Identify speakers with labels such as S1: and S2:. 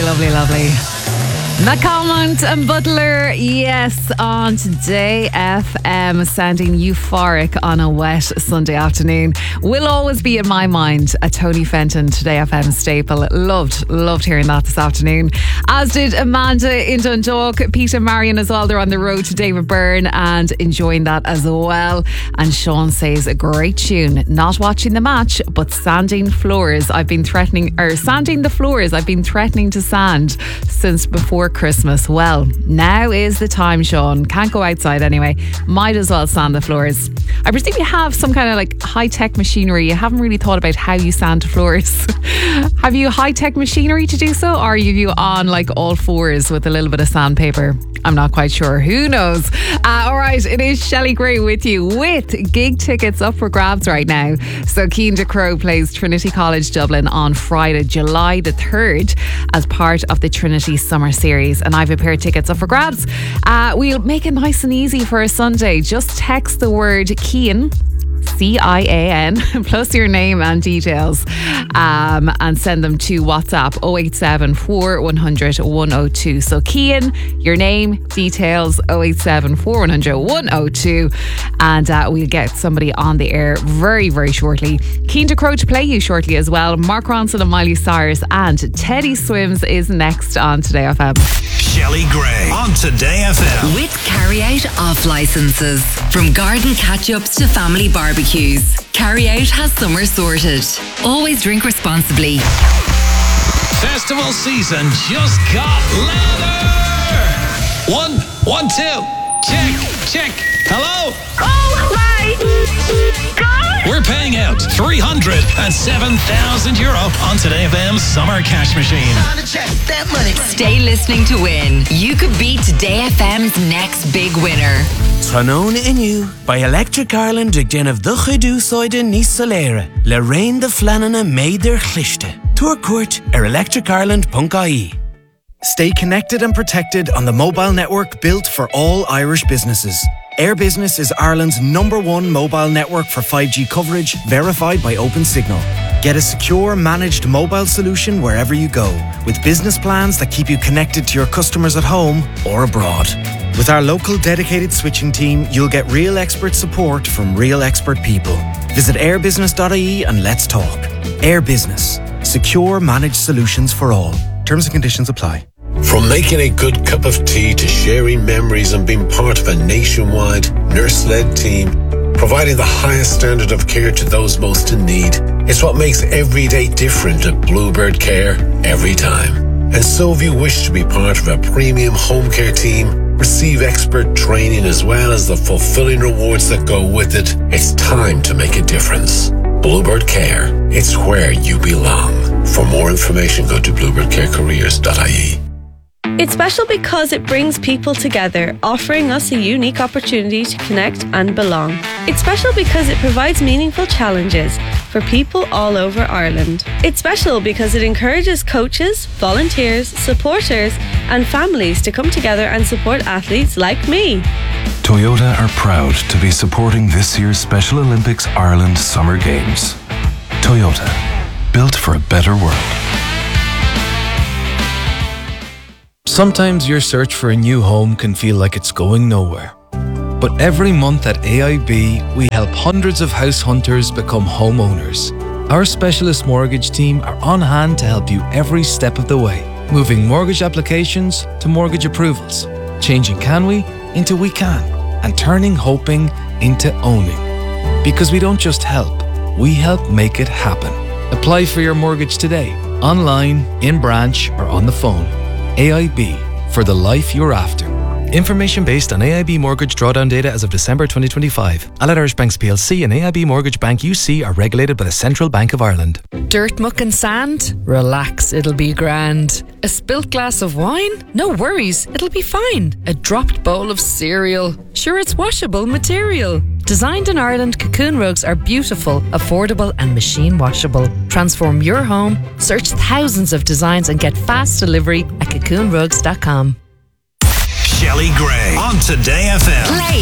S1: lovely, lovely. McCalmont and Butler, yes, on Today FM, sounding euphoric on a wet Sunday afternoon. Will always be in my mind a Tony Fenton Today FM staple. Loved hearing that this afternoon. As did Amanda in Dundalk, Pete and Marion as well. They're on the road to David Byrne and enjoying that as well. And Sean says, a great tune. Not watching the match, but sanding the floors. I've been threatening to sand since before Christmas. Well, now is the time, Sean. Can't go outside anyway. Might as well sand the floors. I presume you have some kind of like high-tech machinery. You haven't really thought about how you sand floors. Have you high-tech machinery to do so? Or are you on like all fours with a little bit of sandpaper? I'm not quite sure. Who knows? All right, it is Shelley Gray with you with gig tickets up for grabs right now. So Cian de Crowe plays Trinity College Dublin on Friday, July the 3rd as part of the Trinity Summer Series. And I've a pair of tickets up for grabs. We'll make it nice and easy for a Sunday. Just text the word Cian, CIAN, plus your name and details, and send them to WhatsApp 087 4100 102. So Cian, your name, details, 087 4100 102, and we'll get somebody on the air very, very shortly. Cian de Crowe to play you shortly as well. Mark Ronson and Miley Cyrus and Teddy Swims is next on Today FM.
S2: Shelley Gray on Today FM.
S3: With carry-out off licenses. From garden catch-ups to family barbecues, Carry-Out has summer sorted. Always drink responsibly.
S2: Festival season just got louder. 1, 1, 2. Check. Hello?
S4: Oh my God!
S2: We're paying out €307,000 on Today FM's Summer Cash Machine.
S3: That money. Stay listening to win. You could be Today FM's next big winner.
S5: Trónóna inniu by Electric Ireland ag déanamh do chuidú sóide níos soléire le raon de fleanana méidir chlichte. Tuair cuairt electricireland.ie.
S6: Stay connected and protected on the mobile network built for all Irish businesses. Air Business is Ireland's #1 mobile network for 5G coverage, verified by OpenSignal. Get a secure, managed mobile solution wherever you go, with business plans that keep you connected to your customers at home or abroad. With our local dedicated switching team, you'll get real expert support from real expert people. Visit airbusiness.ie and let's talk. Air Business. Secure, managed solutions for all. Terms and conditions apply.
S7: From making a good cup of tea to sharing memories and being part of a nationwide nurse-led team, providing the highest standard of care to those most in need, it's what makes every day different at Bluebird Care every time. And so if you wish to be part of a premium home care team, receive expert training as well as the fulfilling rewards that go with it, it's time to make a difference. Bluebird Care, it's where you belong. For more information, go to bluebirdcarecareers.ie.
S8: It's special because it brings people together, offering us a unique opportunity to connect and belong. It's special because it provides meaningful challenges for people all over Ireland. It's special because it encourages coaches, volunteers, supporters and families to come together and support athletes like me.
S9: Toyota are proud to be supporting this year's Special Olympics Ireland Summer Games. Toyota, built for a better world.
S10: Sometimes your search for a new home can feel like it's going nowhere. But every month at AIB, we help hundreds of house hunters become homeowners. Our specialist mortgage team are on hand to help you every step of the way, moving mortgage applications to mortgage approvals, changing can we into we can, and turning hoping into owning. Because we don't just help, we help make it happen. Apply for your mortgage today, online, in branch, or on the phone. AIB, for the life you're after. Information based on AIB mortgage drawdown data as of December 2025. Allied Irish Banks PLC and AIB Mortgage Bank UC are regulated by the Central Bank of Ireland.
S1: Dirt, muck and sand? Relax, it'll be grand. A spilt glass of wine? No worries, it'll be fine. A dropped bowl of cereal? Sure, it's washable material. Designed in Ireland, Cocoon rugs are beautiful, affordable and machine washable. Transform your home, search thousands of designs and get fast delivery at cocoonrugs.com.
S2: Shelley Gray on Today FM.
S3: Play